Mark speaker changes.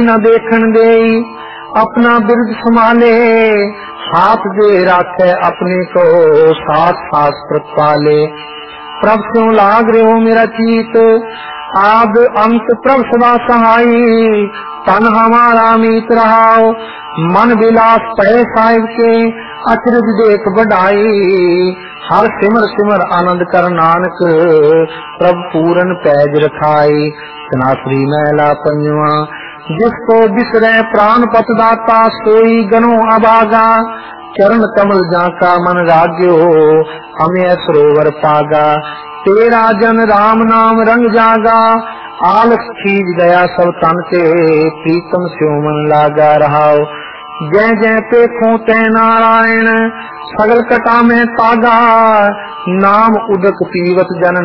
Speaker 1: न देखन देई, अपना बिरद संभाले, हाथ दे राखे अपने को, साथ साथ पाले। प्रभ क्यों लाग रहे हो मेरा चीत, आद अंत प्रभ सदा सहाई, तन हमारा मीत रहाओ, मन विलास पड़े साहिब के, अचरज देख बढ़ाई। हर सिमर सिमर आनंद कर नानक, प्रभ पूरन पैज रखाई। तनासरी मैला पंजवा, जिसको बिसरे प्राण पत दाता, सोई गनो अभागा, चरण कमल जाका मन राग्यो, हमें सरोवर पागा। तेरा जन राम नाम रंग जागा, आलस खींच गया सब तन के, प्रीतम स्यो मन लागा रहाओ। जय जय पेखो तै नारायण, सगल कटा में तागा, नाम उदक पीवत जन